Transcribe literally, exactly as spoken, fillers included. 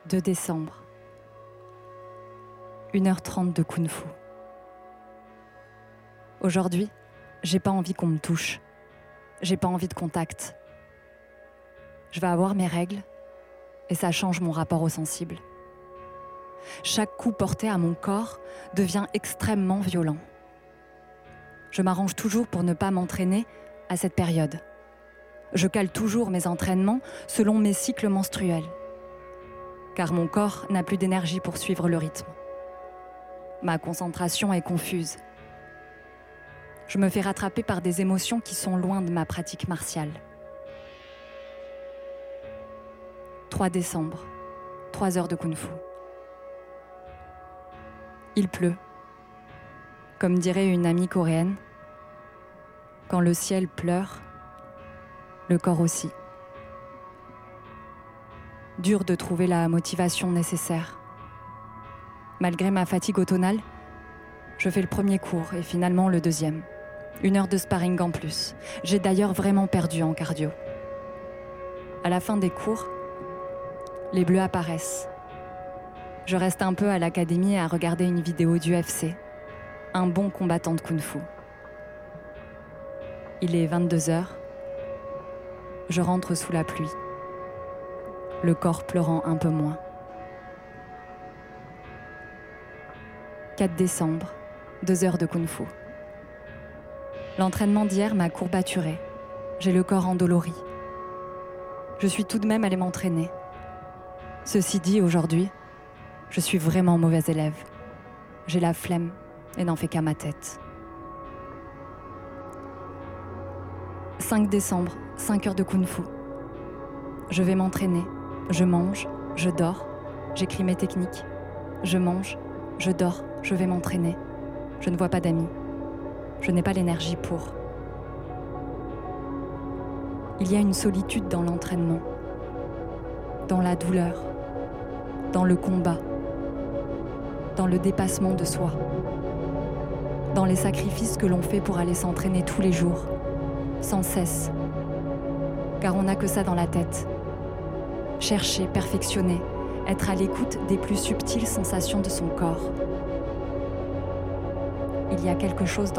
deux décembre, une heure trente de kung-fu. Aujourd'hui, j'ai pas envie qu'on me touche. J'ai pas envie de contact. Je vais avoir mes règles et ça change mon rapport au sensible. Chaque coup porté à mon corps devient extrêmement violent. Je m'arrange toujours pour ne pas m'entraîner à cette période. Je cale toujours mes entraînements selon mes cycles menstruels, car mon corps n'a plus d'énergie pour suivre le rythme. Ma concentration est confuse. Je me fais rattraper par des émotions qui sont loin de ma pratique martiale. trois décembre, trois heures de kung-fu. Il pleut. Comme dirait une amie coréenne, quand le ciel pleure, le corps aussi. Dur de trouver la motivation nécessaire. Malgré ma fatigue automnale, je fais le premier cours et finalement le deuxième. Une heure de sparring en plus. J'ai d'ailleurs vraiment perdu en cardio. À la fin des cours, les bleus apparaissent. Je reste un peu à l'académie à regarder une vidéo d'U F C. Un bon combattant de kung-fu. Il est vingt-deux heures. Je rentre sous la pluie. Le corps pleurant un peu moins. quatre décembre, deux heures de kung-fu. L'entraînement d'hier m'a courbaturé. J'ai le corps endolori. Je suis tout de même allée m'entraîner. Ceci dit, aujourd'hui, je suis vraiment mauvaise élève. J'ai la flemme et n'en fais qu'à ma tête. cinq décembre, cinq heures de kung-fu. Je vais m'entraîner. Je mange, je dors, j'écris mes techniques. Je mange, je dors, je vais m'entraîner. Je ne vois pas d'amis. Je n'ai pas l'énergie pour. Il y a une solitude dans l'entraînement, dans la douleur, dans le combat, dans le dépassement de soi, dans les sacrifices que l'on fait pour aller s'entraîner tous les jours, sans cesse, car on n'a que ça dans la tête. Chercher, perfectionner, être à l'écoute des plus subtiles sensations de son corps. Il y a quelque chose dans